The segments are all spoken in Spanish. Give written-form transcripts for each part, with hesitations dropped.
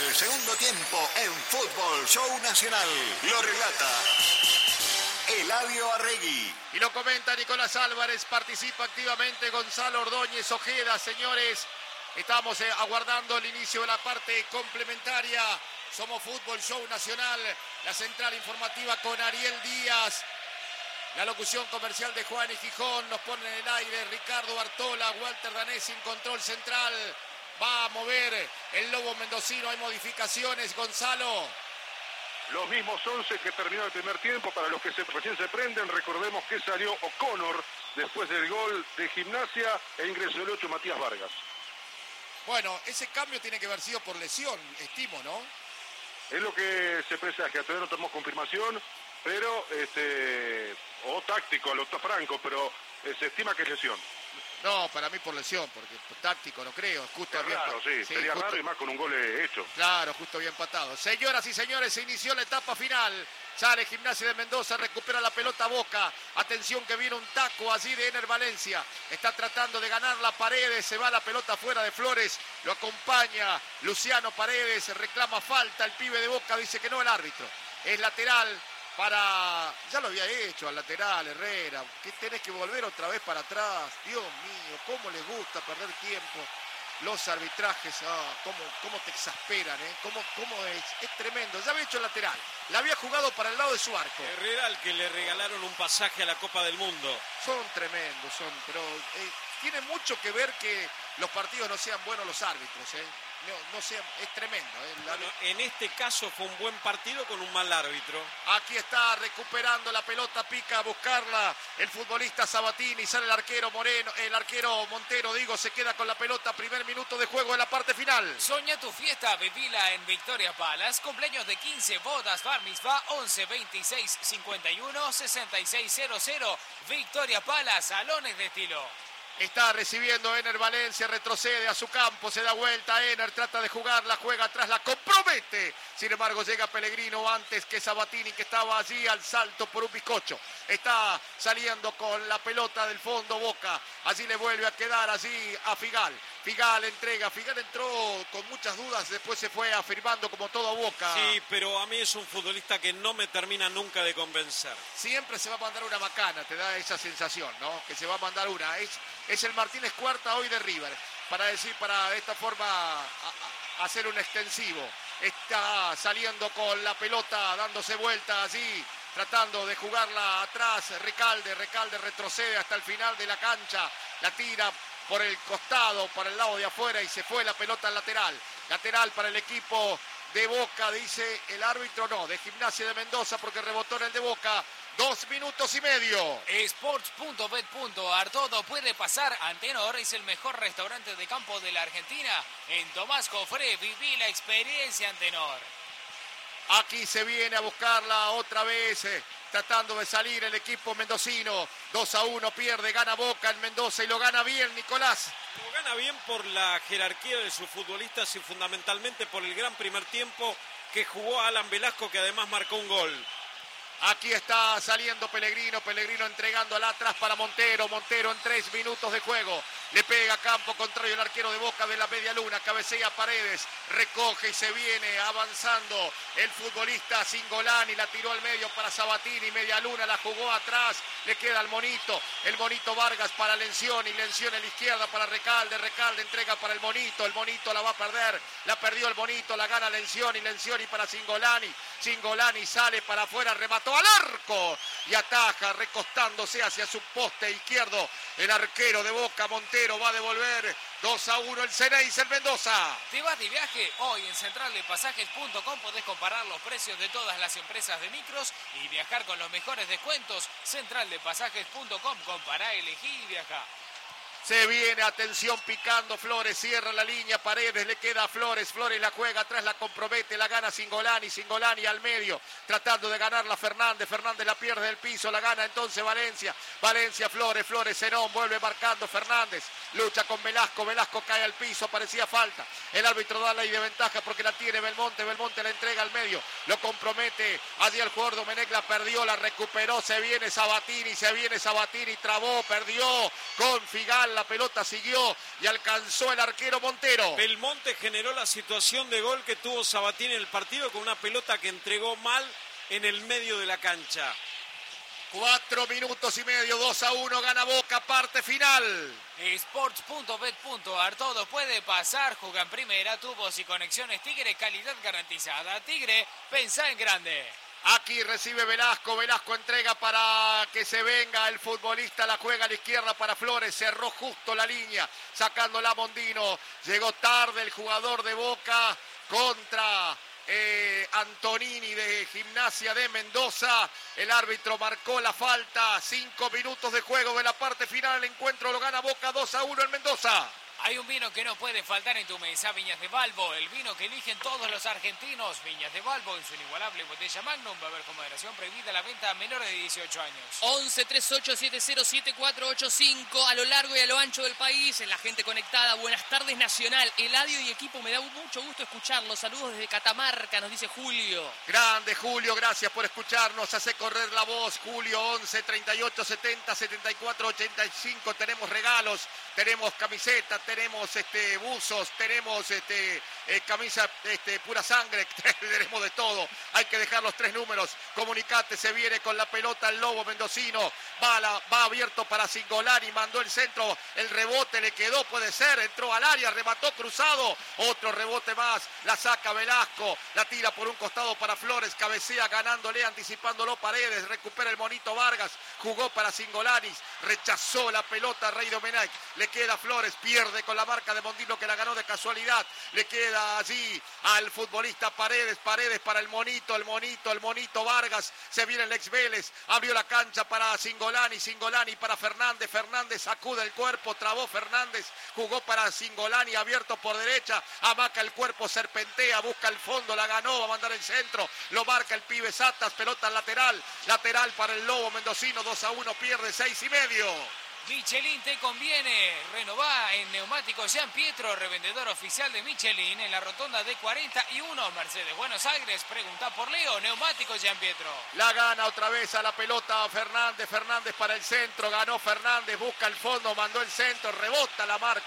el segundo tiempo en Fútbol Show Nacional. Lo relata Eladio Arregui. Y lo comenta Nicolás Álvarez, participa activamente Gonzalo Ordóñez Ojeda. Señores, estamos aguardando el inicio de la parte complementaria. Somos Fútbol Show Nacional, la central informativa con Ariel Díaz. La locución comercial de Juan y Gijón, nos pone en el aire Ricardo Bartola, Walter Danés en control central. Va a mover el Lobo Mendocino, hay modificaciones, Gonzalo. Los mismos 11 que terminó el primer tiempo. Para los que recién se prenden, recordemos que salió O'Connor después del gol de Gimnasia e ingresó el 8 Matías Vargas. Bueno, ese cambio tiene que haber sido por lesión, estimo, ¿no? Es lo que se presagia, todavía no tenemos confirmación, pero o táctico, lo está Franco, pero se estima que es lesión. No, para mí por lesión, porque táctico no creo. Justo bien raro, sí, sería justo, raro y más con un gol hecho. Claro, justo bien empatado. Señoras y señores, se inició la etapa final. Sale Gimnasia de Mendoza, recupera la pelota Boca. Atención que viene un taco así de Ener Valencia. Está tratando de ganar la Paredes, se va la pelota fuera de Flores. Lo acompaña Luciano Paredes, reclama falta. El pibe de Boca dice que no, el árbitro. Es lateral. Ya lo había hecho al lateral, Herrera. ¿Qué tenés que volver otra vez para atrás? Dios mío, cómo les gusta perder tiempo. Los arbitrajes, cómo te exasperan, ¿eh? Cómo es tremendo. Ya había hecho el lateral, la había jugado para el lado de su arco. Herrera, al que le regalaron un pasaje a la Copa del Mundo. Son tremendos, pero tiene mucho que ver que los partidos no sean buenos los árbitros, ¿eh? No sea, es tremendo. Bueno, en este caso fue un buen partido con un mal árbitro. Aquí está recuperando la pelota, pica a buscarla el futbolista Sabatini, sale el arquero Montero, se queda con la pelota, primer minuto de juego de la parte final. Soñá tu fiesta, vivila en Victoria Palace, cumpleaños de 15, bodas, bar mitzvah, 11 26 51 66 00, Victoria Palace, salones de estilo. Está recibiendo Ener Valencia, retrocede a su campo, se da vuelta, Ener trata de jugarla, juega atrás, la compromete. Sin embargo llega Pellegrino antes que Sabatini, que estaba allí al salto por un bizcocho. Está saliendo con la pelota del fondo Boca, allí le vuelve a quedar allí a Figal. Figal entrega, Figal entró con muchas dudas, después se fue afirmando como todo Boca. Sí, pero a mí es un futbolista que no me termina nunca de convencer. Siempre se va a mandar una macana, te da esa sensación, ¿no? Que se va a mandar una. Es el Martínez Cuarta hoy de River, para de esta forma hacer un extensivo. Está saliendo con la pelota, dándose vuelta allí, tratando de jugarla atrás. Recalde retrocede hasta el final de la cancha, la tira por el costado, para el lado de afuera y se fue la pelota al lateral. Lateral para el equipo de Boca, dice el árbitro, no, de Gimnasia de Mendoza, porque rebotó en el de Boca. 2 minutos y medio. Sports.bet.ar, todo puede pasar. Antenor es el mejor restaurante de campo de la Argentina. En Tomás Jofré, viví la experiencia Antenor. Aquí se viene a buscarla otra vez, tratando de salir el equipo mendocino. 2-1 pierde, gana Boca en Mendoza y lo gana bien, Nicolás. Lo gana bien por la jerarquía de sus futbolistas y fundamentalmente por el gran primer tiempo que jugó Alan Velasco, que además marcó un gol. Aquí está saliendo Pellegrino entregándola atrás para Montero en 3 minutos de juego. Le pega a campo contrario el arquero de Boca de la media luna, cabecea Paredes, recoge y se viene avanzando el futbolista Cingolani, la tiró al medio para Sabatini, media luna, la jugó atrás, le queda el monito Vargas para Lencioni en la izquierda para Recalde entrega para el monito la va a perder, la perdió el monito, la gana Lencioni para Cingolani sale para afuera, remató al arco y ataja recostándose hacia su poste izquierdo el arquero de Boca, Montero va a devolver. 2-1 el Ceneice en Mendoza. ¿Te vas de viaje? Hoy en centraldepasajes.com podés comparar los precios de todas las empresas de micros y viajar con los mejores descuentos. Centraldepasajes.com, compará, elegí y viajá. Se viene, atención, picando Flores, cierra la línea, Paredes, le queda a Flores la juega atrás, la compromete, la gana Cingolani al medio, tratando de ganarla Fernández la pierde del piso, la gana entonces Valencia, Flores, Zenón, vuelve marcando Fernández, lucha con Velasco, Velasco cae al piso, parecía falta. El árbitro da la ley de ventaja porque la tiene Belmonte, Belmonte la entrega al medio, lo compromete, allí el jugador Domenech la perdió, la recuperó, se viene Sabatini, trabó, perdió con Figal, la pelota siguió y alcanzó el arquero Montero. Belmonte generó la situación de gol que tuvo Sabatini en el partido con una pelota que entregó mal en el medio de la cancha. 4 minutos y medio, 2-1, gana Boca, parte final. Sports.bet.ar, todo puede pasar, juega en primera, tubos y conexiones Tigre, calidad garantizada. Tigre, pensá en grande. Aquí recibe Velasco, Velasco entrega para que se venga el futbolista, la juega a la izquierda para Flores, cerró justo la línea, sacándola Mondino, llegó tarde el jugador de Boca contra Antonini de Gimnasia de Mendoza. El árbitro marcó la falta. 5 minutos de juego de la parte final. El encuentro lo gana Boca 2-1 en Mendoza. Hay un vino que no puede faltar en tu mesa, Viñas de Balbo, el vino que eligen todos los argentinos. Viñas de Balbo en su inigualable botella Magnum, va a haber con moderación, prohibida la venta a menores de 18 años. 11 38 70 7485 a lo largo y a lo ancho del país, en la gente conectada. Buenas tardes, Nacional, Eladio y equipo, me da mucho gusto escucharlos. Saludos desde Catamarca, nos dice Julio. Grande Julio, gracias por escucharnos, hace correr la voz. Julio, 11 38 70 74 85, tenemos regalos, tenemos camisetas, tenemos buzos, tenemos camisa pura sangre, tenemos de todo. Hay que dejar los 3 números. Comunicate, se viene con la pelota el Lobo mendocino. Va abierto para Cingolani, mandó el centro, el rebote le quedó, puede ser, entró al área, remató cruzado, otro rebote más, la saca Velasco, la tira por un costado para Flores, cabecea ganándole, anticipándolo Paredes, recupera el monito Vargas, jugó para Cingolani, rechazó la pelota Rey Domenech, le queda Flores, pierde con la marca de Mondino que la ganó de casualidad, le queda allí al futbolista Paredes para el monito Vargas, se viene el ex Vélez, abrió la cancha para Cingolani para Fernández, sacude el cuerpo, trabó Fernández, jugó para Cingolani, abierto por derecha, amaca el cuerpo, serpentea, busca el fondo, la ganó, va a mandar el centro, lo marca el pibe Satas, pelota lateral para el Lobo mendocino, 2-1, pierde 6,5. Michelin te conviene. Renová en Neumáticos Jean Pietro, revendedor oficial de Michelin en la rotonda de 41, Mercedes Buenos Aires. Pregunta por Leo, Neumáticos Jean Pietro. La gana otra vez a la pelota Fernández para el centro, ganó Fernández, busca el fondo, mandó el centro, rebota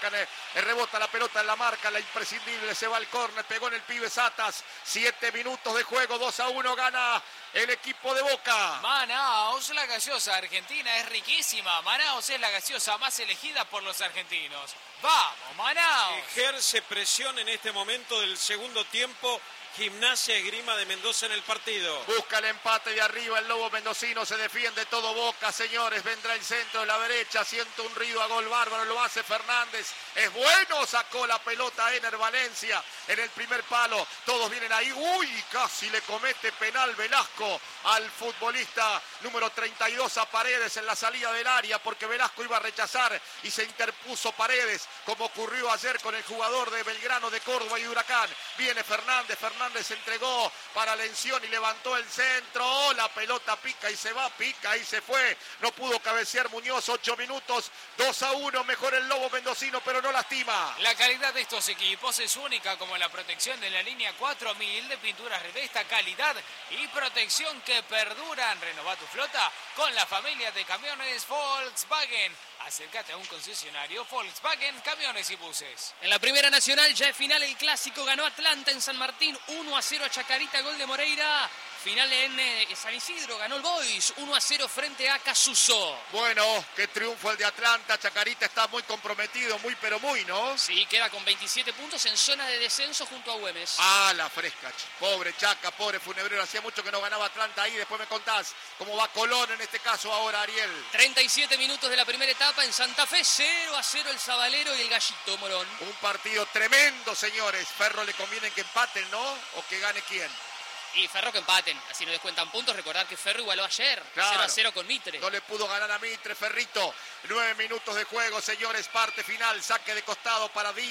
la pelota en la marca, la imprescindible, se va al córner, pegó en el pibe Satas. 7 minutos de juego, 2-1, gana el equipo de Boca. Manaos, la gaseosa argentina es riquísima. Manaos es la gaseosa más elegida por los argentinos. ¡Vamos, Manaos! Ejerce presión en este momento del segundo tiempo Gimnasia Esgrima de Mendoza en el partido. Busca el empate de arriba el Lobo mendocino, se defiende todo Boca, señores, vendrá el centro de la derecha, siente un ruido a gol bárbaro, lo hace Fernández, es bueno, sacó la pelota Ener Valencia en el primer palo, todos vienen ahí, uy, casi le comete penal Velasco al futbolista número 32 a Paredes en la salida del área, porque Velasco iba a rechazar y se interpuso Paredes, como ocurrió ayer con el jugador de Belgrano, de Córdoba y Huracán. Viene Fernández se entregó para Lencioni y levantó el centro, la pelota pica y se va, pica y se fue, no pudo cabecear Muñoz. 8 minutos, 2-1, mejor el Lobo mendocino, pero no lastima. La calidad de estos equipos es única, como la protección de la línea 4000 de pinturas Revesta, calidad y protección que perduran. Renová tu flota con la familia de camiones Volkswagen. Acércate a un concesionario Volkswagen, camiones y buses. En la Primera Nacional ya es final el clásico, ganó Atlanta en San Martín 1-0 a Chacarita, gol de Moreira. Final en San Isidro, ganó el Boys 1-0 frente a Casuso. Bueno, qué triunfo el de Atlanta. Chacarita está muy comprometido, pero muy, ¿no? Sí, queda con 27 puntos en zona de descenso junto a Güemes. Ah, la fresca. Pobre Chaca, pobre Funebrero. Hacía mucho que no ganaba Atlanta ahí. Después me contás cómo va Colón en este caso ahora, Ariel. 37 minutos de la primera etapa en Santa Fe, 0-0 el Sabalero y el Gallito Morón. Un partido tremendo, señores. Ferro le conviene que empaten, ¿no? ¿O que gane quién? Y Ferro que empaten, así no descuentan puntos. Recordar que Ferro igualó ayer, claro, 0-0 con Mitre. No le pudo ganar a Mitre, Ferrito. 9 minutos de juego, señores, parte final. Saque de costado para Dylan.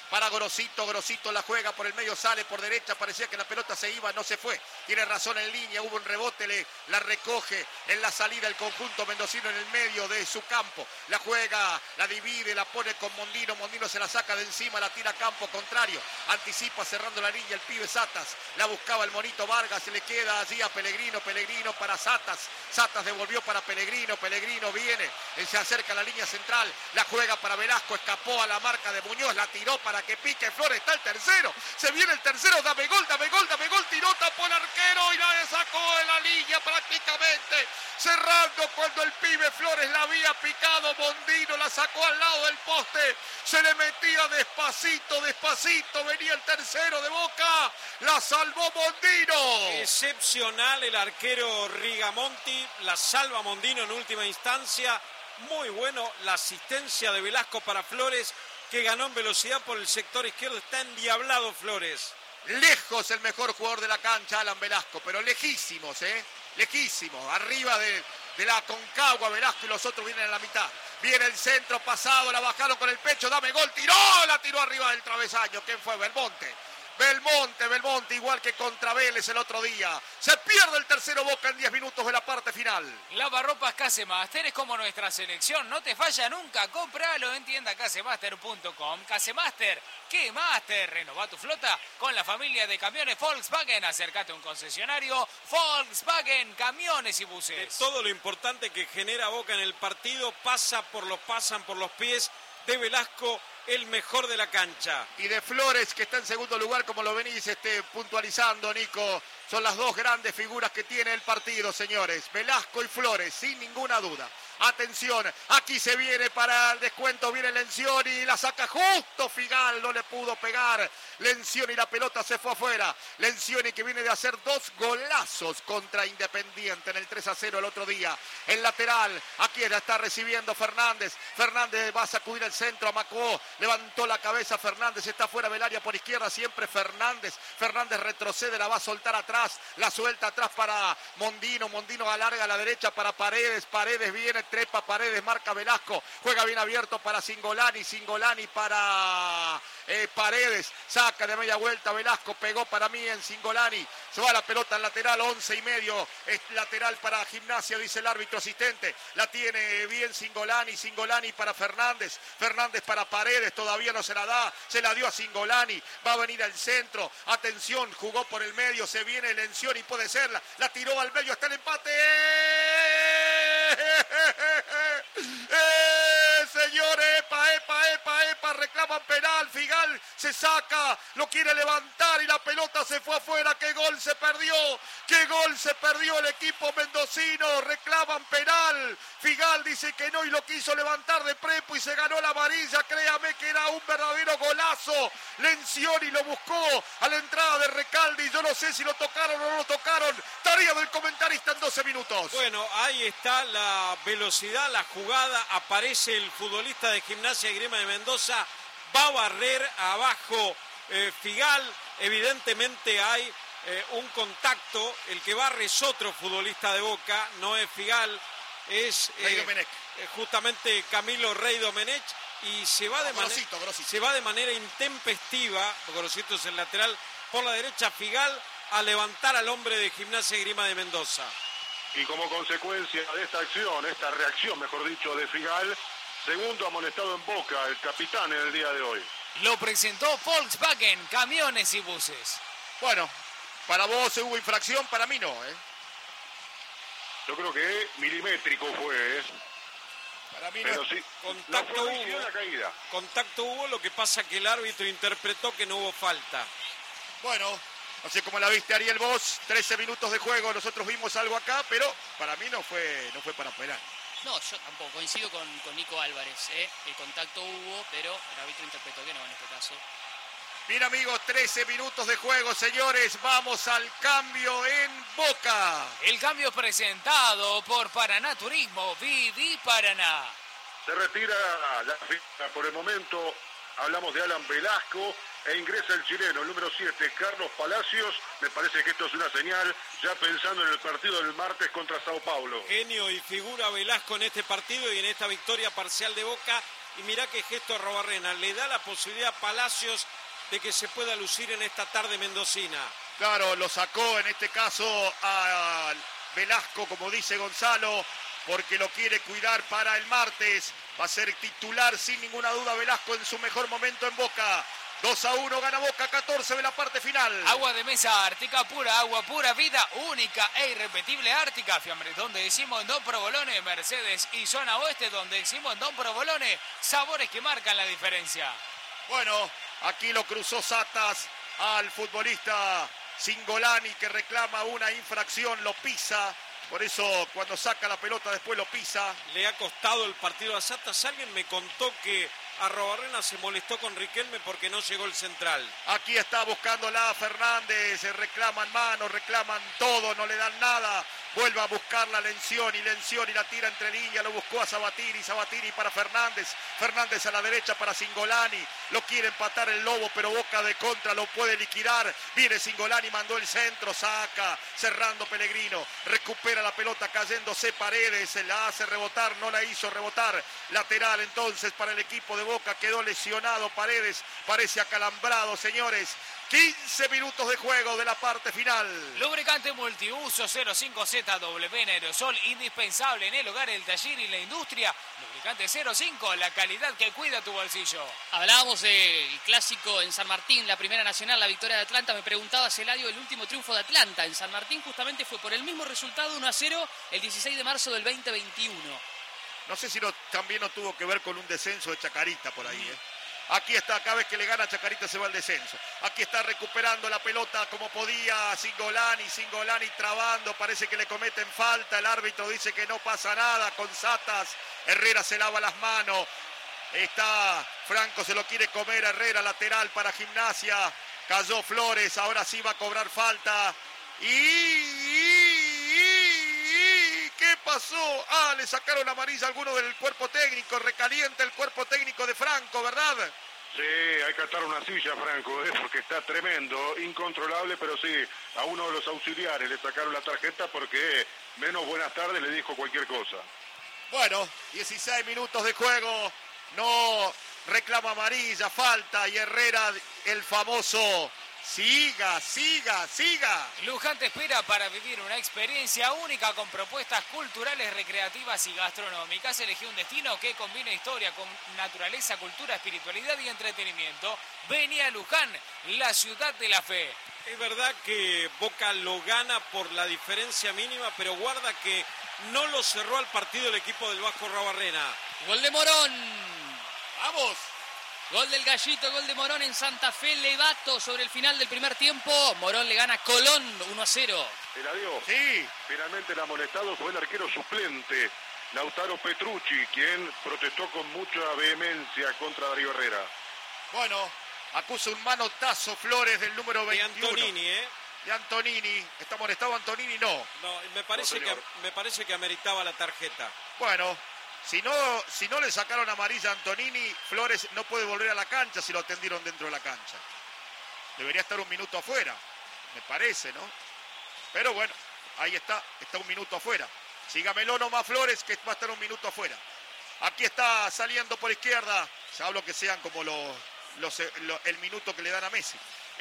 para Gorosito. Gorosito la juega por el medio, sale por derecha, parecía que la pelota se iba, no se fue. Tiene razón en línea, hubo un rebote, la recoge en la salida el conjunto mendocino en el medio de su campo. La juega, la divide, la pone con Mondino. Mondino se la saca de encima, la tira a campo contrario. Anticipa cerrando la línea el pibe Satas. La buscaba el monito Vargas, se le queda allí a Pellegrino. Pellegrino para Satas. Satas devolvió para Pellegrino. Pellegrino viene, se acerca a la línea central. La juega para Velasco, escapó a la marca de Muñoz, la tiró para que pique Flores. Está el tercero, se viene el tercero. Dame gol, dame gol, dame gol. Tiró, tapó el arquero y la sacó de la línea prácticamente. Cerrando cuando el pibe Flores la había picado. Mondino la sacó al lado del poste. Se le metía despacito, despacito. Venía el tercero de Boca. La salvó Mondino. Excepcional el arquero Rigamonti. La salva Mondino en última instancia. Muy bueno la asistencia de Velasco para Flores, que ganó en velocidad por el sector izquierdo. Está endiablado Flores. Lejos el mejor jugador de la cancha, Alan Velasco, pero lejísimos, lejísimos. Arriba de la Concagua, Velasco y los otros vienen a la mitad. Viene el centro pasado, la bajaron con el pecho, dame gol, tiró, la tiró arriba del travesaño. ¿Quién fue? Belmonte, igual que contra Vélez el otro día. Se pierde el tercero Boca en 10 minutos de la parte final. Lavarropas Casemaster es como nuestra selección, no te falla nunca. Cómpralo en tiendacasemaster.com. Casemaster, ¿qué Master? Renova tu flota con la familia de camiones Volkswagen. Acércate a un concesionario Volkswagen, camiones y buses. Todo lo importante que genera Boca en el partido pasan por los pies de Velasco, el mejor de la cancha. Y de Flores, que está en segundo lugar, como lo venís puntualizando, Nico. Son las dos grandes figuras que tiene el partido, señores. Velasco y Flores, sin ninguna duda. Atención, aquí se viene para el descuento, viene Lencioni, la saca justo Figal, no le pudo pegar. Lencioni, la pelota se fue afuera. Lencioni, que viene de hacer 2 golazos contra Independiente en el 3-0 el otro día. El lateral, aquí ya está recibiendo Fernández. Fernández va a sacudir el centro a Macuó. Levantó la cabeza Fernández, está fuera del área por izquierda, siempre Fernández. Fernández retrocede, la va a soltar atrás, la suelta atrás para Mondino. Mondino alarga a la derecha para Paredes. Paredes viene, trepa Paredes, marca Velasco. Juega bien abierto para Cingolani. Cingolani para Paredes. Saca de media vuelta Velasco, pegó para mí en Cingolani. Se va la pelota al lateral, 11:30. Es lateral para Gimnasia, dice el árbitro asistente. La tiene bien Cingolani. Cingolani para Fernández. Fernández para Paredes, todavía no se la da. Se la dio a Cingolani. Va a venir al centro. Atención, jugó por el medio. Se viene Lencioni, puede ser. La tiró al medio, está el empate. Señores, epa, reclaman penal. Figal se saca, lo quiere levantar y la pelota se fue afuera. ¡Qué gol se perdió! ¡Qué gol se perdió el equipo mendocino! Reclaman penal. Figal dice que no y lo quiso levantar de prepo y se ganó la amarilla. Créame que era un verdadero golazo. Lencioni lo buscó a la entrada de Recaldi. Yo no sé si lo tocaron o no lo tocaron. Tarea del comentarista en 12 minutos. Bueno, ahí está la velocidad, la jugada. Aparece el futbolista de Gimnasia y Grima de Mendoza. Va a barrer abajo Figal. Evidentemente hay un contacto. El que barre es otro futbolista de Boca. No es Figal, es justamente Camilo Rey Domenech. Y se va de manera intempestiva. Gorosito es el lateral por la derecha. Figal a levantar al hombre de Gimnasia y Grima de Mendoza. Y como consecuencia de esta acción, esta reacción, mejor dicho, de Figal, segundo amonestado en Boca, el capitán en el día de hoy. Lo presentó Volkswagen, camiones y buses. Bueno, para vos hubo infracción, para mí no, Yo creo que milimétrico fue, Para mí Pero no. sí, Contacto hubo. La caída. Contacto hubo, lo que pasa que el árbitro interpretó que no hubo falta. Bueno, no sé cómo la viste, Ariel, vos. 13 minutos de juego, nosotros vimos algo acá, pero para mí no fue para penal. No, yo tampoco, coincido con Nico Álvarez, el contacto hubo, pero el árbitro interpretó que no en este caso. Bien, amigos, 13 minutos de juego, señores, vamos al cambio en Boca. El cambio presentado por Paraná Turismo, Viví Paraná. Se retira la fila por el momento, hablamos de Alan Velasco, e ingresa el chileno, el número 7, Carlos Palacios. Me parece que esto es una señal, ya pensando en el partido del martes contra Sao Paulo. Genio y figura Velasco en este partido y en esta victoria parcial de Boca y mirá qué gesto a Arrobarrena, le da la posibilidad a Palacios de que se pueda lucir en esta tarde mendocina. Claro, lo sacó en este caso a Velasco, como dice Gonzalo, porque lo quiere cuidar para el martes. Va a ser titular sin ninguna duda Velasco en su mejor momento en Boca. 2-1 gana Boca, 14 de la parte final. Agua de mesa Ártica, agua pura vida, única e irrepetible Ártica. Fiambres, donde decimos Don Provolone, Mercedes y Zona Oeste, donde decimos Don Provolone, sabores que marcan la diferencia. Bueno, aquí lo cruzó Satas al futbolista Cingolani, que reclama una infracción, lo pisa. Por eso cuando saca la pelota después lo pisa. Le ha costado el partido a Satas. Alguien me contó que Arrobarrena se molestó con Riquelme porque no llegó el central. Aquí está buscándola Fernández, reclaman mano, reclaman todo, no le dan nada. Vuelve a buscar la Lencioni y la tira entre líneas, lo buscó a Sabatini para Fernández, Fernández a la derecha para Cingolani, lo quiere empatar el Lobo, pero Boca de contra lo puede liquidar, viene Cingolani, mandó el centro, saca, cerrando Pellegrino, recupera la pelota cayéndose Paredes, se la hace rebotar, no la hizo rebotar, lateral entonces para el equipo de Boca, quedó lesionado Paredes, parece acalambrado, señores. 15 minutos de juego de la parte final. Lubricante multiuso 05ZW en aerosol, indispensable en el hogar, el taller y la industria. Lubricante 05, la calidad que cuida tu bolsillo. Hablábamos del clásico en San Martín, la Primera Nacional, la victoria de Atlanta. Me preguntaba, Eladio, el último triunfo de Atlanta en San Martín justamente fue por el mismo resultado, 1-0, el 16 de marzo del 2021. No sé si también no tuvo que ver con un descenso de Chacarita por ahí, Aquí está, cada vez que le gana Chacarita se va al descenso. Aquí está recuperando la pelota como podía Cingolani trabando, parece que le cometen falta, el árbitro dice que no pasa nada con Satas, Herrera se lava las manos, está Franco, se lo quiere comer, Herrera lateral para Gimnasia, cayó Flores, ahora sí va a cobrar falta, ¿qué pasó? Le sacaron amarilla a alguno del cuerpo técnico, recalienta el cuerpo técnico de Franco, ¿verdad? Sí, hay que atar una silla, Franco, porque está tremendo, incontrolable, pero sí, a uno de los auxiliares le sacaron la tarjeta porque menos buenas tardes le dijo cualquier cosa. Bueno, 16 minutos de juego, no reclama amarilla, falta, y Herrera, el famoso... Siga. Luján te espera para vivir una experiencia única con propuestas culturales, recreativas y gastronómicas. Elegí un destino que combina historia con naturaleza, cultura, espiritualidad y entretenimiento. Vení a Luján, la ciudad de la fe. Es verdad que Boca lo gana por la diferencia mínima, pero guarda que no lo cerró al partido el equipo del Vasco Arrobarrena. Gol de Morón. ¡Vamos! Gol del Gallito, gol de Morón en Santa Fe, Levato sobre el final del primer tiempo. Morón le gana a Colón 1-0. Eladio, sí. Finalmente el amonestado fue el arquero suplente, Lautaro Petrucci, quien protestó con mucha vehemencia contra Darío Herrera. Bueno, acusa un manotazo Flores del número 21. De Antonini, De Antonini. ¿Está molestado Antonini? No. No, me parece que ameritaba la tarjeta. Bueno... Si no le sacaron amarilla a Antonini, Flores no puede volver a la cancha si lo atendieron dentro de la cancha. Debería estar un minuto afuera, me parece, ¿no? Pero bueno, ahí está un minuto afuera. Sígamelo nomás Flores, que va a estar un minuto afuera. Aquí está saliendo por izquierda. Ya hablo que sean como el minuto que le dan a Messi.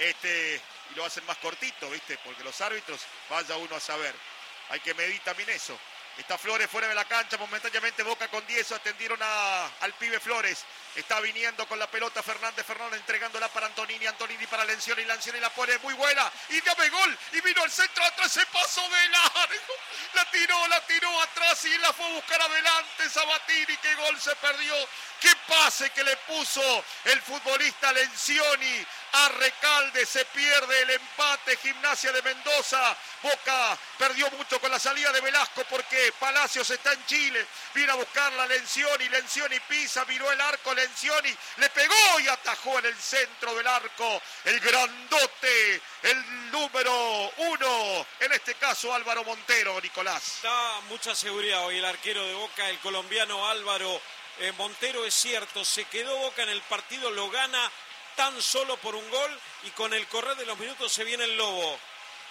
Y lo hacen más cortito, ¿viste? Porque los árbitros, vaya uno a saber. Hay que medir también eso. Está Flores fuera de la cancha, momentáneamente Boca con 10, atendieron al pibe Flores. Está viniendo con la pelota Fernández entregándola para Antonini para Lencioni la pone muy buena. Y dame gol, y vino al centro atrás, se pasó de largo. La tiró atrás y la fue a buscar adelante Sabatini, qué gol se perdió. Qué pase que le puso el futbolista Lencioni a Recalde, se pierde el empate, Gimnasia de Mendoza. Boca perdió mucho con la salida de Velasco porque Palacios está en Chile, viene a buscarla Lencioni pisa, miró el arco, Lencioni le pegó y atajó en el centro del arco, el grandote, el número 1, en este caso Álvaro Montero, Nicolás. Da mucha seguridad hoy el arquero de Boca, el colombiano Álvaro Montero, es cierto, se quedó Boca en el partido, lo gana tan solo por un gol y con el correr de los minutos se viene el Lobo.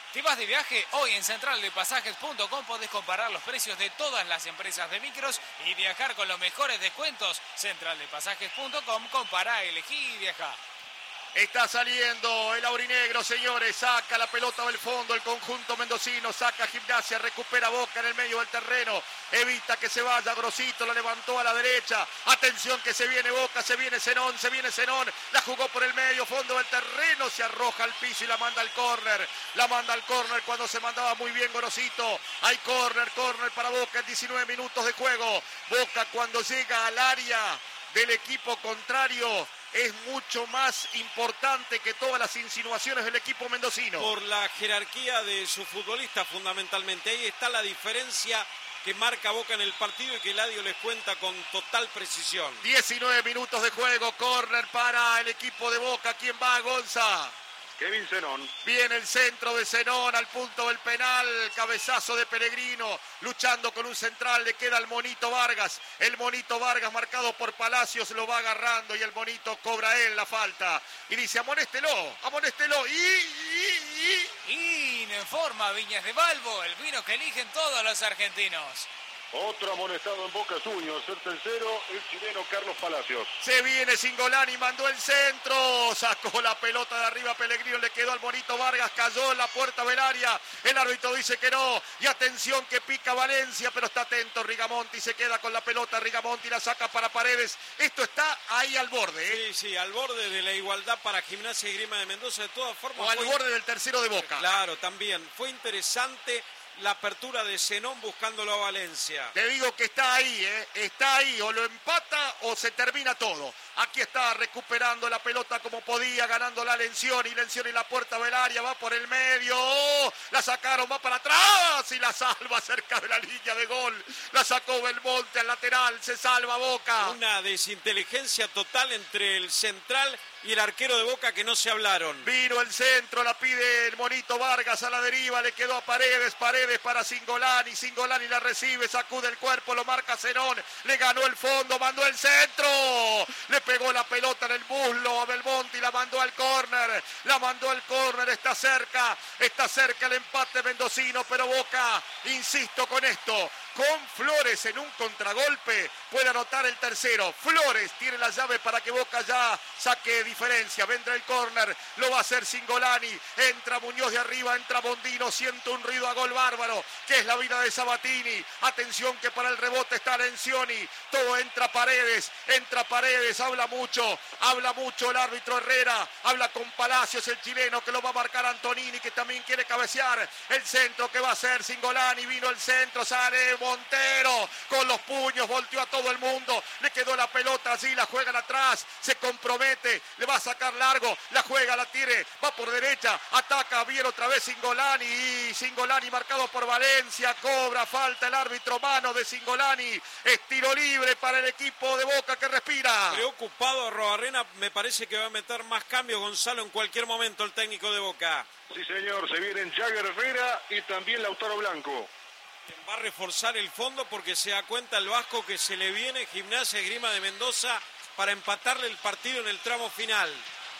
¿Te vas de viaje? Hoy en centraldepasajes.com podés comparar los precios de todas las empresas de micros y viajar con los mejores descuentos. Centraldepasajes.com, compará, elegí y viajá. Está saliendo el aurinegro, señores. Saca la pelota del fondo el conjunto mendocino. Saca Gimnasia, recupera Boca en el medio del terreno. Evita que se vaya Grosito, la levantó a la derecha. Atención que se viene Boca, se viene Zenón. La jugó por el medio, fondo del terreno. Se arroja al piso y la manda al córner. La manda al córner cuando se mandaba muy bien Grosito. Hay córner para Boca en 19 minutos de juego. Boca cuando llega al área del equipo contrario es mucho más importante que todas las insinuaciones del equipo mendocino. Por la jerarquía de su futbolista fundamentalmente. Ahí está la diferencia que marca Boca en el partido y que Eladio les cuenta con total precisión. 19 minutos de juego, córner para el equipo de Boca. ¿Quién va, Gonza? Kevin Zenón. Viene el centro de Zenón al punto del penal, cabezazo de Pellegrino, luchando con un central, le queda el Monito Vargas. El Monito Vargas marcado por Palacios lo va agarrando y el Monito cobra él la falta. Y dice, amonéstelo. Y en forma Viñas de Balbo, el vino que eligen todos los argentinos. Otro amonestado en Boca Juniors, el tercero, el chileno Carlos Palacios. Se viene Singolani, mandó el centro, sacó la pelota de arriba Pellegrino, le quedó al Monito Vargas, cayó en la puerta del área, el árbitro dice que no, y atención que pica Valencia, pero está atento Rigamonti, se queda con la pelota, Rigamonti la saca para Paredes, esto está ahí al borde. Sí, al borde de la igualdad para Gimnasia y Grima de Mendoza, de todas formas. O al borde del tercero de Boca. Claro, también, fue interesante la apertura de Zenón buscándolo a Valencia. Te digo que está ahí, o lo empata o se termina todo. Aquí está recuperando la pelota como podía, ganando la Lencioni y la puerta del área, va por el medio, la sacaron, va para atrás y la salva cerca de la línea de gol. La sacó Belmonte al lateral, se salva Boca. Una desinteligencia total entre el central y el arquero de Boca que no se hablaron. Vino el centro, la pide el Monito Vargas a la deriva, le quedó a Paredes para Singolani la recibe, sacude el cuerpo, lo marca Zenón, le ganó el fondo, mandó el centro, le pegó la pelota en el muslo a Belmonte y la mandó al córner, está cerca el empate mendocino, pero Boca, insisto con esto, con Flores en un contragolpe puede anotar el tercero. Flores tiene la llave para que Boca ya saque diferencia. Vendrá el córner, lo va a hacer Singolani. Entra Muñoz de arriba, entra Bondino, siente un ruido a gol bárbaro, que es la vida de Sabatini. Atención que para el rebote está Lencioni. Todo entra Paredes, habla mucho el árbitro Herrera, habla con Palacios, el chileno que lo va a marcar Antonini, que también quiere cabecear. El centro que va a hacer Singolani, vino el centro, sale Montero con los puños, volteó a todo el mundo, le quedó la pelota allí, la juegan atrás, se compromete, le va a sacar largo, la juega, la tire, va por derecha, ataca bien otra vez Singolani marcado por Valencia, cobra falta el árbitro, mano de Singolani, es tiro libre para el equipo de Boca que respira. Preocupado Arrobarrena, me parece que va a meter más cambios Gonzalo en cualquier momento el técnico de Boca. Sí señor, se vienen Jagger Herrera y también Lautaro Blanco. Va a reforzar el fondo porque se da cuenta el vasco que se le viene Gimnasia y Grima de Mendoza para empatarle el partido en el tramo final.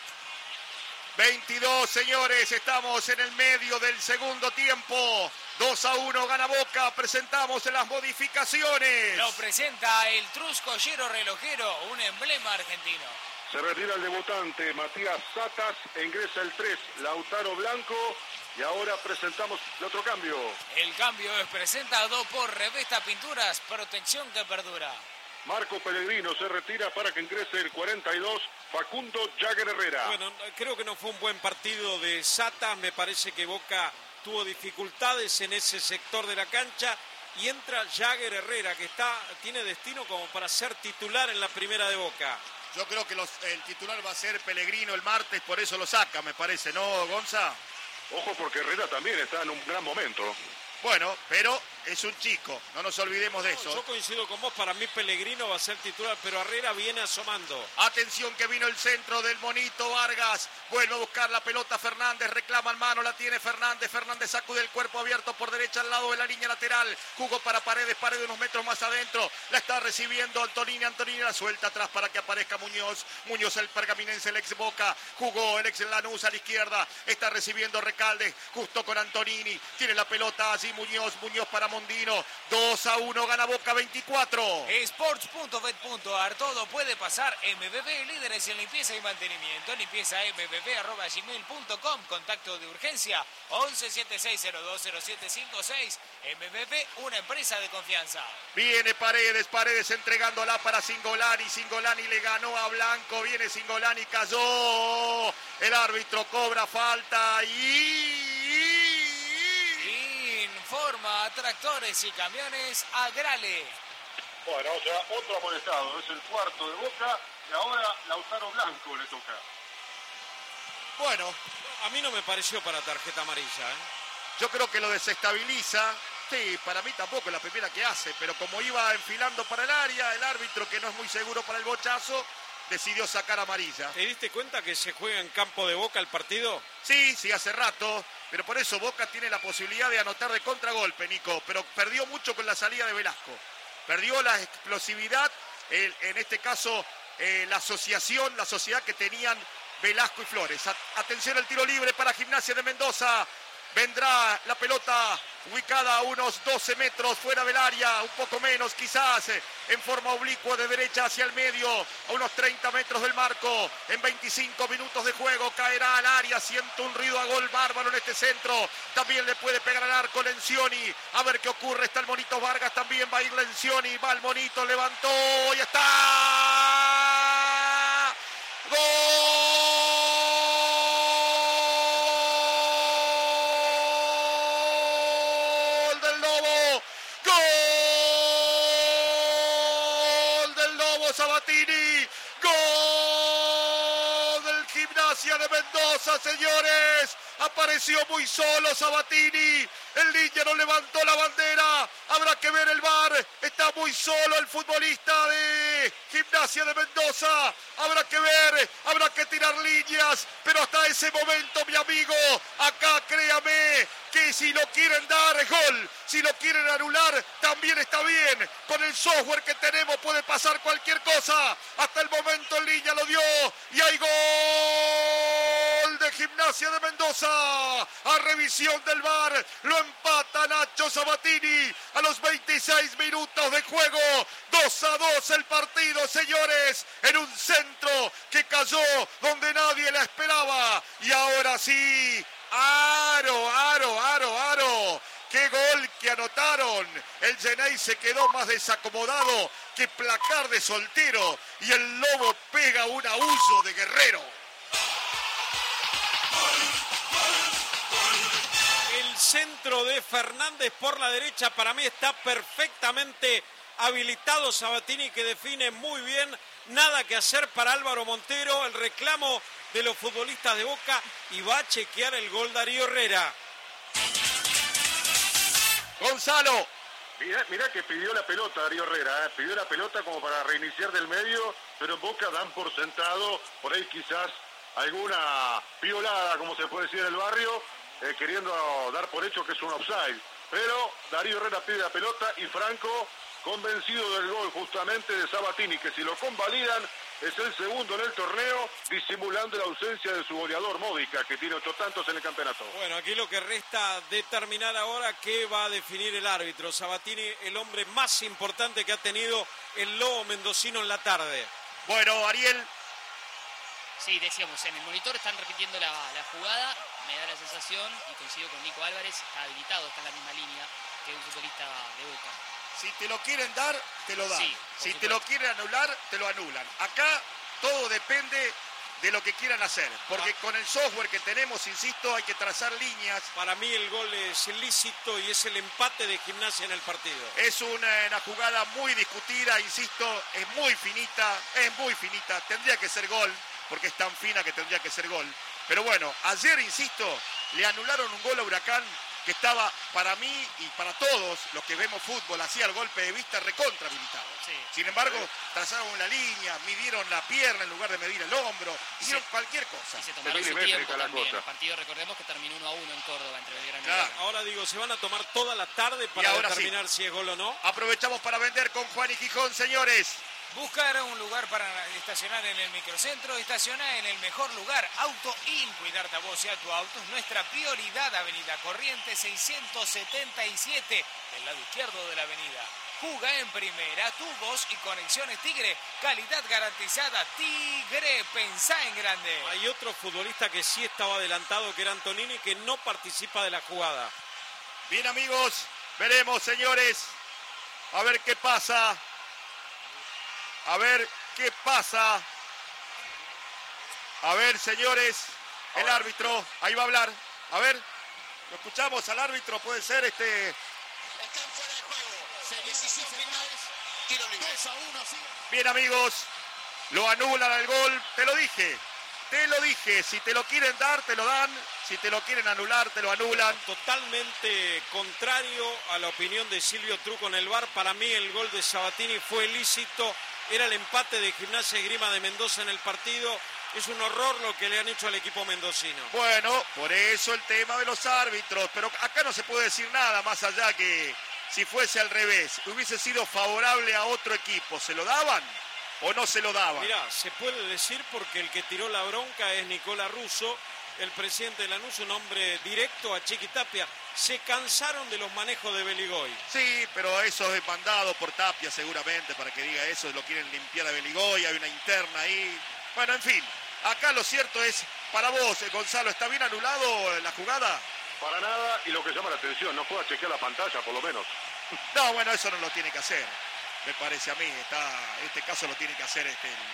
22, señores, estamos en el medio del segundo tiempo. 2-1 gana Boca, presentamos las modificaciones. Lo presenta el Truscollero Relojero, un emblema argentino. Se retira el debutante Matías Satas, ingresa el 3, Lautaro Blanco. Y ahora presentamos el otro cambio. El cambio es presentado por Revesta Pinturas, protección que perdura. Marco Pellegrino se retira para que ingrese el 42, Facundo Jagger Herrera. Bueno, creo que no fue un buen partido de Satas, me parece que Boca tuvo dificultades en ese sector de la cancha y entra Jagger Herrera, que tiene destino como para ser titular en la primera de Boca. Yo creo que el titular va a ser Pellegrino el martes, por eso lo saca, me parece, ¿no, Gonza? Ojo porque Herrera también está en un gran momento. Bueno, pero es un chico, no nos olvidemos de eso. Yo coincido con vos, para mí Pellegrino va a ser titular, pero Herrera viene asomando. Atención que vino el centro del Monito Vargas, vuelve a buscar la pelota Fernández, reclama en mano, la tiene Fernández sacude el cuerpo abierto por derecha al lado de la línea lateral, jugó para Paredes unos metros más adentro, la está recibiendo Antonini la suelta atrás para que aparezca Muñoz el pergaminense, el ex Boca, jugó el ex Lanús a la izquierda, está recibiendo Recalde, justo con Antonini, tiene la pelota allí Muñoz para Mondino, 2-1, gana Boca 24. Sports.bet.ar, todo puede pasar. MBB, líderes en limpieza y mantenimiento. Limpieza mbb@gmail.com. Contacto de urgencia 1176020756. MBB, una empresa de confianza. Viene Paredes entregándola para Cingolani le ganó a Blanco, viene Cingolani, cayó, el árbitro cobra falta Informa a Tractores y Camiones Agrale. Bueno, o sea, otro amonestado, es el cuarto de Boca y ahora Lautaro Blanco le toca. Bueno, a mí no me pareció para tarjeta amarilla, Yo creo que lo desestabiliza. Sí, para mí tampoco es la primera que hace, pero como iba enfilando para el área, el árbitro, que no es muy seguro para el bochazo, decidió sacar amarilla. ¿Te diste cuenta que se juega en campo de Boca el partido? Sí, hace rato, pero por eso Boca tiene la posibilidad de anotar de contragolpe, Nico, pero perdió mucho con la salida de Velasco. Perdió la explosividad, en este caso la sociedad que tenían Velasco y Flores. Atención al tiro libre para Gimnasia de Mendoza. Vendrá la pelota ubicada a unos 12 metros fuera del área, un poco menos quizás, en forma oblicua de derecha hacia el medio, a unos 30 metros del marco. En 25 minutos de juego caerá al área, siente un ruido a gol bárbaro en este centro. También le puede pegar al arco Lencioni. A ver qué ocurre, está el Monito Vargas, también va a ir Lencioni, va el Monito, levantó y está. ¡Gol! Sabatini, gol del Gimnasia de Mendoza, señores, apareció muy solo Sabatini, el niño no levantó la bandera, habrá que ver el VAR, está muy solo el futbolista de Gimnasia de Mendoza, habrá que ver, habrá que tirar líneas, pero hasta ese momento, mi amigo, acá créame que si lo quieren dar es gol, si lo quieren anular también está bien, con el software que tenemos puede pasar cualquier cosa, hasta el momento en línea lo dio y hay gol de Gimnasia de Mendoza, a revisión del VAR, lo empata Nacho Sabatini a los 26 minutos de juego, 2-2 el partido, señores, en un centro que cayó donde nadie la esperaba y ahora sí, aro. ¡Qué gol que anotaron! El Genei se quedó más desacomodado que placar de soltero y el Lobo pega un aúllo de Guerrero. El centro de Fernández por la derecha para mí está perfectamente habilitado. Sabatini que define muy bien. Nada que hacer para Álvaro Montero. El reclamo de los futbolistas de Boca y va a chequear el gol Darío Herrera. Gonzalo. Mirá que pidió la pelota Darío Herrera, pidió la pelota como para reiniciar del medio, pero en Boca dan por sentado, por ahí quizás alguna piolada, como se puede decir en el barrio, queriendo dar por hecho que es un offside. Pero Darío Herrera pide la pelota y Franco convencido del gol justamente de Sabatini, que si lo convalidan es el segundo en el torneo, disimulando la ausencia de su goleador Módica, que tiene 8 tantos en el campeonato. Bueno, aquí lo que resta determinar ahora qué va a definir el árbitro. Sabatini, el hombre más importante que ha tenido el Lobo mendocino en la tarde. Bueno, Ariel. Sí, decíamos, en el monitor están repitiendo la jugada, me da la sensación, y coincido con Nico Álvarez, está habilitado, está en la misma línea que un futbolista de Boca. Si te lo quieren dar, te lo dan. Sí, si te lo quieren anular, te lo anulan. Acá todo depende de lo que quieran hacer. Porque con el software que tenemos, insisto, hay que trazar líneas. Para mí el gol es ilícito y es el empate de Gimnasia en el partido. Es una jugada muy discutida, insisto, es muy finita. Tendría que ser gol, porque es tan fina que tendría que ser gol. Pero bueno, ayer, insisto, le anularon un gol a Huracán que estaba para mí y para todos los que vemos fútbol, hacía el golpe de vista recontra habilitado. Sí. Sin embargo, trazaron la línea, midieron la pierna en lugar de medir el hombro, hicieron cualquier cosa. Y se tomaron su Milimétrica tiempo la también. cosa. El partido, recordemos que terminó 1-1 en Córdoba entre Belgrano y Claro. Boca. Ahora digo, se van a tomar toda la tarde para ahora determinar si es gol o no. Aprovechamos para vender con Juan y Gijón, señores. Buscar un lugar para estacionar en el microcentro, estacionar en el mejor lugar. Auto In, cuidarte a vos y a tu auto es nuestra prioridad. Avenida Corrientes 677, del lado izquierdo de la avenida. Juga en primera, tubos y conexiones Tigre. Calidad garantizada, Tigre, pensá en grande. Hay otro futbolista que sí estaba adelantado, que era Antonini, que no participa de la jugada. Bien, amigos, veremos, señores. A ver qué pasa. A ver qué pasa. A ver, señores, el árbitro, ahí va a hablar. A ver, lo escuchamos al árbitro, puede ser Están fuera de juego. Decisión final. Tiro libre. 2-1, sí. Bien, amigos, lo anulan al gol. Te lo dije, si te lo quieren dar, te lo dan. Si te lo quieren anular, te lo anulan. Totalmente contrario a la opinión de Silvio Truco en el VAR. Para mí el gol de Sabatini fue lícito. Era el empate de Gimnasia y Esgrima de Mendoza en el partido. Es un horror lo que le han hecho al equipo mendocino. Bueno, por eso el tema de los árbitros. Pero acá no se puede decir nada más allá que si fuese al revés. Hubiese sido favorable a otro equipo. ¿Se lo daban o no se lo daban? Mirá, se puede decir porque el que tiró la bronca es Nicola Russo, el presidente de Lanús, un hombre directo a Chiqui Tapia. Se cansaron de los manejos de Beligoy. Sí, pero eso es mandado por Tapia seguramente para que diga eso. Lo quieren limpiar a Beligoy, hay una interna ahí. Bueno, en fin, acá lo cierto es, para vos, Gonzalo, ¿está bien anulado la jugada? Para nada, y lo que llama la atención, no pueda chequear la pantalla, por lo menos. No, bueno, eso no lo tiene que hacer, me parece a mí. En este caso lo tiene que hacer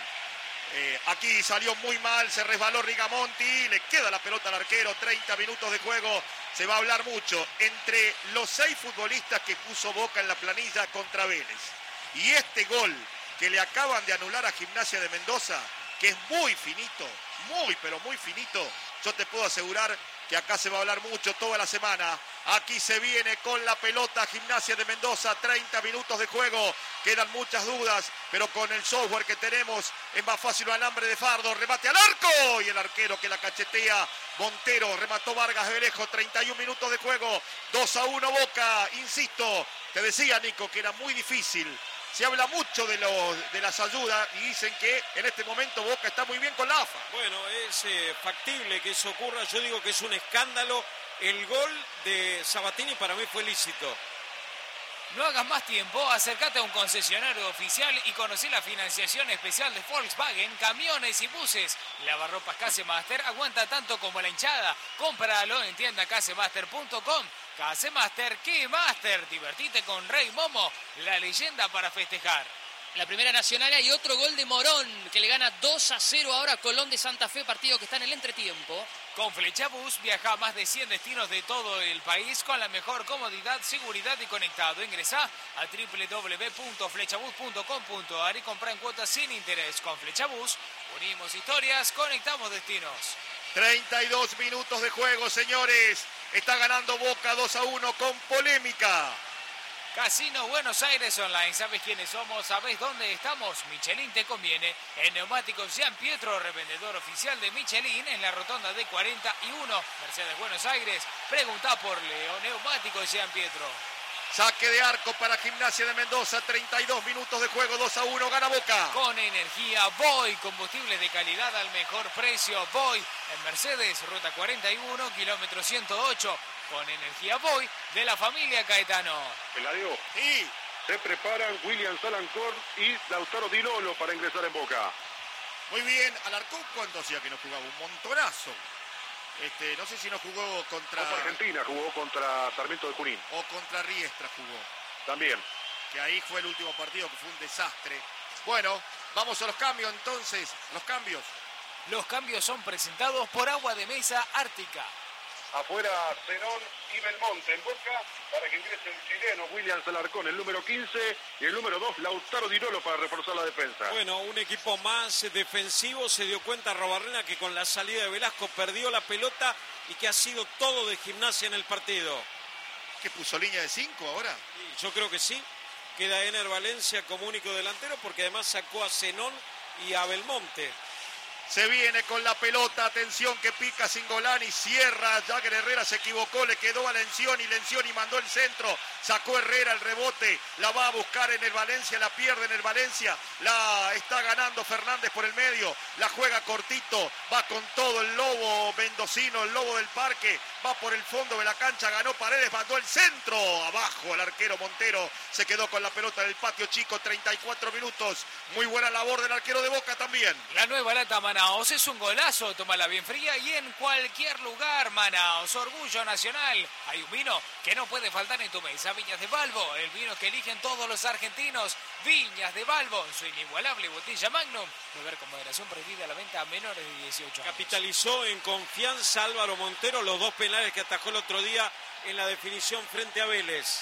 aquí salió muy mal, se resbaló Rigamonti, le queda la pelota al arquero, 30 minutos de juego, se va a hablar mucho. Entre los 6 futbolistas que puso Boca en la planilla contra Vélez y este gol que le acaban de anular a Gimnasia de Mendoza, que es muy finito, muy pero muy finito, yo te puedo asegurar que acá se va a hablar mucho toda la semana. Aquí se viene con la pelota Gimnasia de Mendoza, 30 minutos de juego, quedan muchas dudas, pero con el software que tenemos es más fácil un alambre de fardo, remate al arco y el arquero que la cachetea, Montero, remató Vargas de lejos, 31 minutos de juego, 2-1 Boca, insisto, te decía Nico que era muy difícil. Se habla mucho de las ayudas y dicen que en este momento Boca está muy bien con la AFA. Bueno, es factible que eso ocurra. Yo digo que es un escándalo. El gol de Sabatini para mí fue lícito. No hagas más tiempo, acércate a un concesionario oficial y conocí la financiación especial de Volkswagen, camiones y buses. Lavarropas Casemaster aguanta tanto como la hinchada. Cómpralo en tienda casemaster.com. Casemaster, ¿qué Master? Divertite con Rey Momo, la leyenda para festejar. La Primera Nacional hay otro gol de Morón, que le gana 2-0 ahora a Colón de Santa Fe, partido que está en el entretiempo. Con Flechabús viaja a más de 100 destinos de todo el país con la mejor comodidad, seguridad y conectado. Ingresá a www.flechabus.com.ar y compra en cuotas sin interés. Con Flechabús unimos historias, conectamos destinos. 32 minutos de juego, señores. Está ganando Boca 2-1 con polémica. Casino Buenos Aires Online. ¿Sabes quiénes somos? ¿Sabes dónde estamos? Michelin te conviene. En Neumáticos Gian Pietro, revendedor oficial de Michelin en la rotonda de 41, Mercedes Buenos Aires. Pregunta por Leo. Neumáticos Gian Pietro. Saque de arco para Gimnasia de Mendoza, 32 minutos de juego, 2-1, gana Boca. Con energía Boy, combustibles de calidad al mejor precio. Boy en Mercedes, ruta 41, kilómetro 108. Con energía Boy de la familia Caetano. Eladio, Sí, se preparan William Salancor y Lautaro Di Lolo para ingresar en Boca. muy bien. Alarcón, ¿cuánto hacía que no jugaba? Un montonazo. No sé si no jugó contra... Copa Argentina jugó contra Sarmiento de Junín. o contra Riestra jugó. También. Que ahí fue el último partido, que fue un desastre. Bueno, vamos a los cambios entonces. Los cambios. Los cambios son presentados por Agua de Mesa Ártica. Afuera Zenón y Belmonte en Boca para que ingrese el chileno William Salarcón, el número 15, y el número 2 Lautaro Di Lolo para reforzar la defensa. Bueno, un equipo más defensivo. Se dio cuenta Robarrena que con la salida de Velasco perdió la pelota y que ha sido todo de Gimnasia en el partido. ¿Qué puso línea de 5 ahora? Sí, yo creo que sí. Queda Ener Valencia como único delantero porque además sacó a Zenón y a Belmonte. Se viene con la pelota, atención que pica Cingolani, cierra, Jagger Herrera se equivocó, le quedó a Lencioni mandó el centro, sacó Herrera el rebote, la va a buscar en el Valencia, la pierde en el Valencia, la está ganando Fernández por el medio, la juega cortito, va con todo el lobo mendocino, el lobo del parque, va por el fondo de la cancha, ganó Paredes, mandó el centro, abajo el arquero Montero, se quedó con la pelota del patio chico, 34 minutos, muy buena labor del arquero de Boca también. La nueva lata Manaos es un golazo, tómala bien fría y en cualquier lugar. Manaos, orgullo nacional. Hay un vino que no puede faltar en tu mesa, Viñas de Balbo, el vino que eligen todos los argentinos. Viñas de Balbo, su inigualable botella Magnum. Beber con moderación, prohibida la venta a menores de 18 años. Capitalizó en confianza Álvaro Montero los 2 penales que atajó el otro día en la definición frente a Vélez.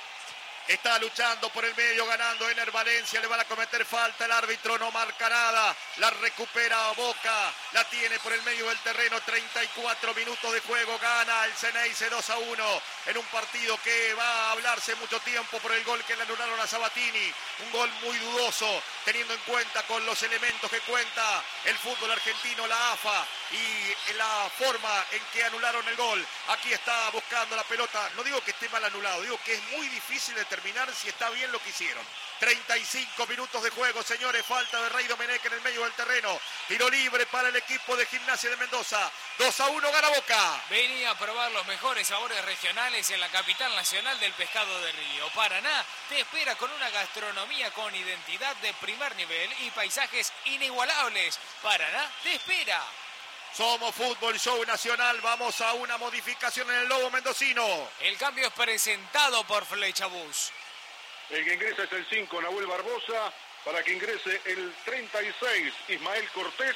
Está luchando por el medio, ganando Ener Valencia, le van a cometer falta, el árbitro no marca nada, la recupera Boca, la tiene por el medio del terreno, 34 minutos de juego, gana el Ceneice 2-1 en un partido que va a hablarse mucho tiempo por el gol que le anularon a Sabatini, un gol muy dudoso, teniendo en cuenta con los elementos que cuenta el fútbol argentino, la AFA, y la forma en que anularon el gol. Aquí está buscando la pelota, no digo que esté mal anulado, digo que es muy difícil determinar si está bien lo que hicieron. 35 minutos de juego, señores, falta de Rey Domenech en el medio del terreno, tiro libre para el equipo de Gimnasia de Mendoza, 2-1 gana Boca. Venía a probar los mejores sabores regionales en la capital nacional del pescado de río. Paraná te espera con una gastronomía con identidad de primer nivel y paisajes inigualables. Paraná te espera. Somos Fútbol Show Nacional, vamos a una modificación en el lobo mendocino. El cambio es presentado por Flechabús. El que ingresa es el 5, Nahuel Barbosa, para que ingrese el 36, Ismael Cortés.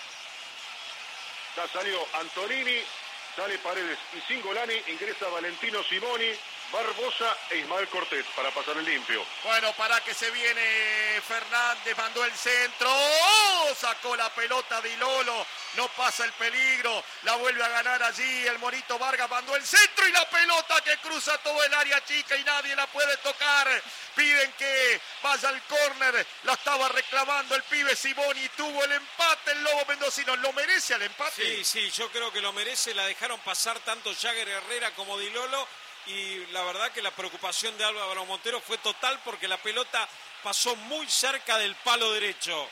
Ya salió Antonini, sale Paredes y Cingolani, ingresa Valentino Simoni, Barbosa e Ismael Cortés para pasar el limpio. Bueno, para que se viene Fernández, mandó el centro, ¡oh! Sacó la pelota de Lolo, no pasa el peligro, la vuelve a ganar allí el Morito Vargas, mandó el centro y la pelota que cruza todo el área chica y nadie la puede tocar. Piden que vaya al córner, la estaba reclamando el pibe Simoni, tuvo el empate el lobo mendocino, ¿lo merece el empate? Sí, yo creo que lo merece, la dejaron pasar tanto Jagger Herrera como Di Lolo. Y la verdad que la preocupación de Álvaro Montero fue total porque la pelota pasó muy cerca del palo derecho.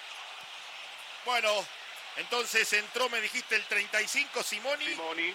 Bueno, entonces entró, me dijiste, el 35 Simoni,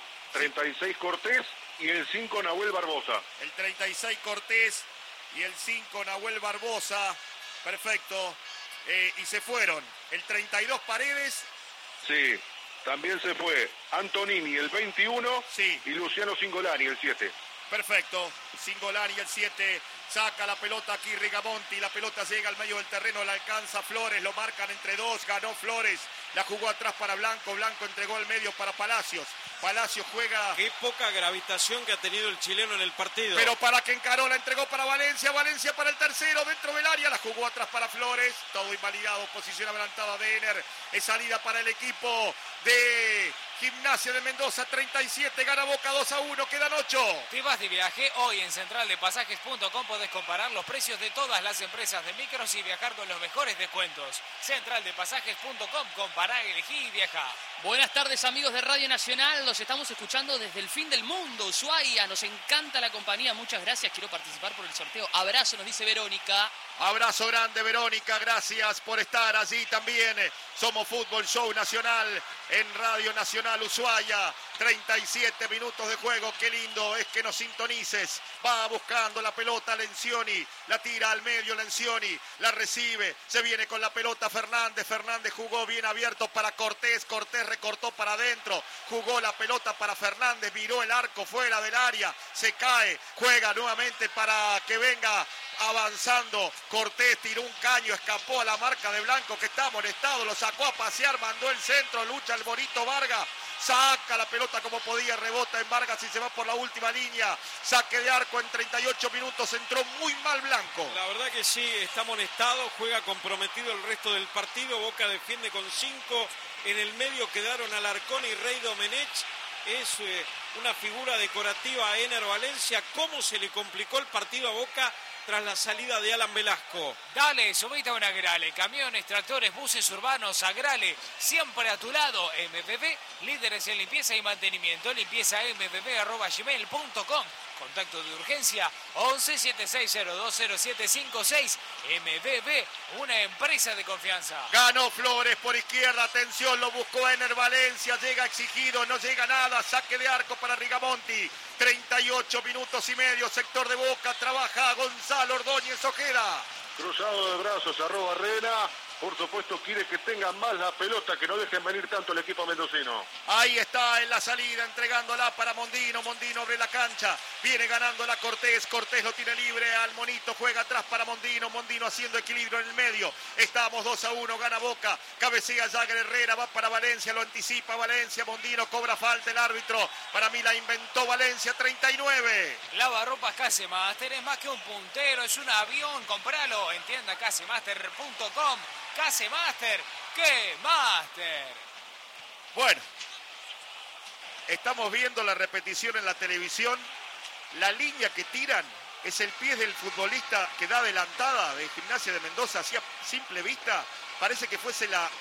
36 Cortés y el 5 Nahuel Barbosa. el 36 Cortés y el 5 Nahuel Barbosa, perfecto, y se fueron, el 32 Paredes. Sí, también se fue Antonini el 21 Sí. y Luciano Cingolani el 7. Perfecto, Cingolani el 7, saca la pelota aquí Rigamonti, la pelota llega al medio del terreno, la alcanza Flores, lo marcan entre dos, ganó Flores, la jugó atrás para Blanco, Blanco entregó al medio para Palacios, Palacios juega... Qué poca gravitación que ha tenido el chileno en el partido. Pero para que encaró, la entregó para Valencia, Valencia para el tercero, dentro del área, la jugó atrás para Flores, todo invalidado, posición adelantada de Ener, es salida para el equipo de Gimnasia de Mendoza, 37, gana Boca 2-1, quedan 8. Te vas de viaje, hoy en centraldepasajes.com podés comparar los precios de todas las empresas de micros y viajar con los mejores descuentos. Centraldepasajes.com, compará, elegí y viaja. Buenas tardes amigos de Radio Nacional, los estamos escuchando desde el fin del mundo, Ushuaia, nos encanta la compañía, muchas gracias, quiero participar por el sorteo, abrazo, nos dice Verónica. Abrazo grande Verónica, gracias por estar allí también. Somos Fútbol Show Nacional en Radio Nacional Ushuaia. 37 minutos de juego, qué lindo es que nos sintonices. Va buscando la pelota Lencioni, la tira al medio Lencioni, la recibe, se viene con la pelota Fernández, Fernández jugó bien abierto para Cortés, Cortés recortó para adentro, jugó la pelota para Fernández, viró el arco fuera del área, se cae, juega nuevamente para que venga avanzando, Cortés tiró un caño, escapó a la marca de Blanco que está amonestado, lo sacó a pasear, mandó el centro, lucha el Morito Vargas, saca la pelota como podía, rebota en Vargas y se va por la última línea, saque de arco en 38 minutos, entró muy mal Blanco. La verdad que sí, está amonestado, juega comprometido el resto del partido, Boca defiende con 5, en el medio quedaron Alarcón y Rey Domenech, es una figura decorativa a Ener Valencia. ¿Cómo se le complicó el partido a Boca tras la salida de Alan Velasco? Dale, subite a una Agrale. Camiones, tractores, buses urbanos, Agrale. Siempre a tu lado. MPP, líderes en limpieza y mantenimiento. limpiezampp@gmail.com. Contacto de urgencia 11 76020756. MPP, una empresa de confianza. Ganó Flores por izquierda, atención, lo buscó Ener Valencia, llega exigido, no llega nada, saque de arco para Rigamonti, 38 minutos y medio, sector de Boca, trabaja Gonzalo Ordóñez Ojeda. Cruzado de brazos, Barrena. Por supuesto quiere que tengan más la pelota, que no dejen venir tanto el equipo mendocino. Ahí está en la salida, entregándola para Mondino. Mondino abre la cancha, viene ganándola Cortés. Cortés lo tiene libre al Monito, juega atrás para Mondino. Mondino haciendo equilibrio en el medio. Estamos 2-1, gana Boca. Cabecea Jagger Herrera, va para Valencia, lo anticipa Valencia. Mondino cobra falta el árbitro. Para mí la inventó Valencia, 39. Lavarropas Casemaster es más que un puntero, es un avión. Compralo en tiendacasemaster.com. Casemaster, ¡qué máster! Bueno, estamos viendo la repetición en la televisión. La línea que tiran es el pie del futbolista que da adelantada de Gimnasia de Mendoza, hacia simple vista. Parece que fuese la